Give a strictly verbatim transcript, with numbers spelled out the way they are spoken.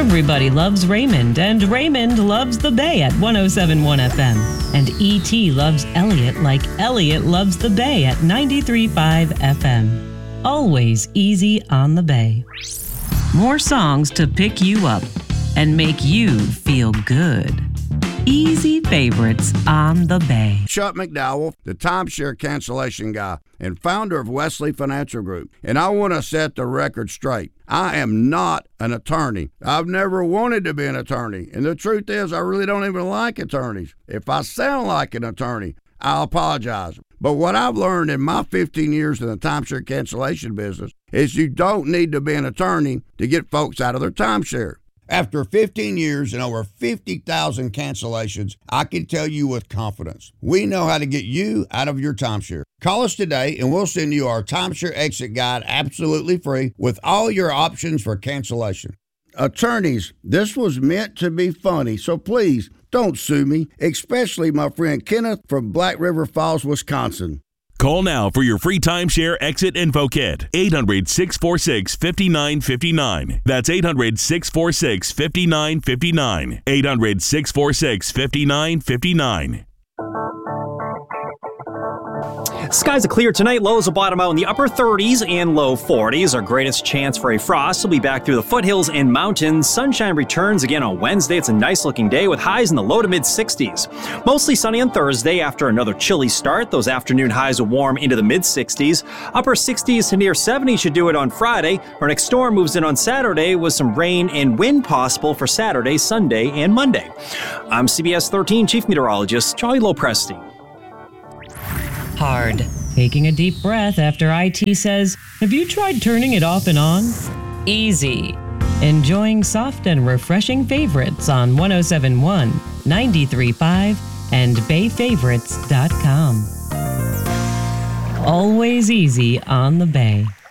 Everybody loves Raymond, and Raymond loves the Bay at one oh seven point one F M. And E T loves Elliott like Elliott loves the Bay at ninety-three point five F M. Always easy on the Bay. More songs to pick you up and make you feel good. Easy favorites on the Bay. Chuck McDowell, the timeshare cancellation guy and founder of Wesley Financial Group. And I want to set the record straight. I am not an attorney. I've never wanted to be an attorney. And the truth is, I really don't even like attorneys. If I sound like an attorney, I'll apologize. But what I've learned in my fifteen years in the timeshare cancellation business is you don't need to be an attorney to get folks out of their timeshare. After fifteen years and over fifty thousand cancellations, I can tell you with confidence, we know how to get you out of your timeshare. Call us today and we'll send you our timeshare exit guide absolutely free with all your options for cancellation. Attorneys, this was meant to be funny, so please don't sue me, especially my friend Kenneth from Black River Falls, Wisconsin. Call now for your free timeshare exit info kit. eight hundred, six four six, five nine five nine. That's eight hundred, six four six, five nine five nine. eight hundred, six four six, five nine five nine. Skies are clear tonight. Lows will bottom out in the upper thirties and low forties. Our greatest chance for a frost will be back through the foothills and mountains. Sunshine returns again on Wednesday. It's a nice looking day with highs in the low to mid sixties. Mostly sunny on Thursday after another chilly start. Those afternoon highs will warm into the mid sixties. Upper sixties to near seventy should do it on Friday. Our next storm moves in on Saturday with some rain and wind possible for Saturday, Sunday, and Monday. I'm C B S thirteen Chief Meteorologist Charlie Lopresti. Hard. Taking a deep breath after I T says, have you tried turning it off and on? Easy. Enjoying soft and refreshing favorites on one oh seven point one, ninety-three point five, and bay favorites dot com. Always easy on the Bay.